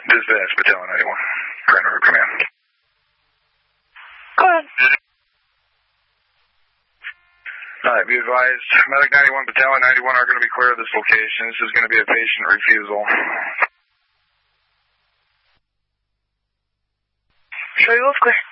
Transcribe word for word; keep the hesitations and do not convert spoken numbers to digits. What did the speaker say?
Dispatch, Battalion ninety-one. Grand River Command. Go ahead. Alright, be advised, Medic ninety-one, Battalion ninety-one are going to be clear of this location. This is going to be a patient refusal. Show you off clear.